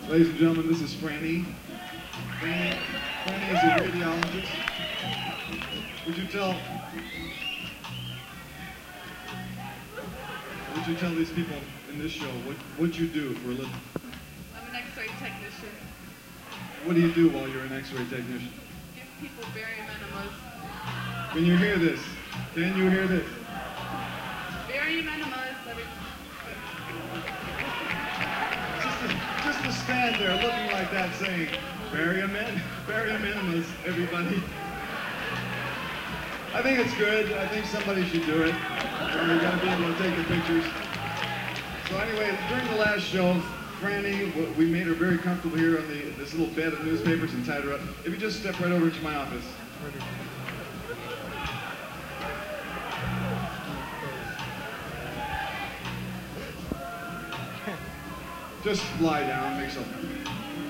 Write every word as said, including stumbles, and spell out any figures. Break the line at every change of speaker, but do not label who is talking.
Ladies and gentlemen, this is Franny. Franny, Franny is a radiologist. Would you tell, would you tell these people in this show what, what you do for a living?
I'm an X-ray technician.
What do you do while you're an X-ray technician?
Give people barium enemas.
Can you hear this? Can you hear this?
Barium enemas. That is...
Just to, just to stand there looking like that saying, barium, en barium enemas, everybody. I think it's good. I think somebody should do it. So you gotta be able to take the pictures. So anyway, during the last show, Franny, we made her very comfortable here on the, this little bed of newspapers and tied her up. If you just step right over into my office. Just lie down, make yourself comfortable.